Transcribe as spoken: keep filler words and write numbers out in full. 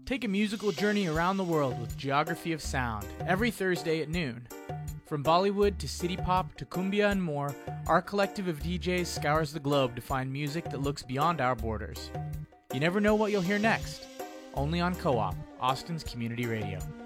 Take a musical journey around the world with Geography of Sound every Thursday at noon. From Bollywood to city pop to cumbia and more, our collective of D Js scours the globe to find music that looks beyond our borders. You never know what you'll hear next. Only on Co-op, Austin's community radio.